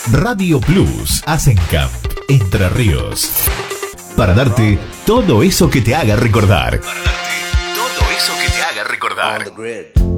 Radio Plus, Asencamp, Entre Ríos. Para darte todo eso que te haga recordar. Para darte todo eso que te haga recordar.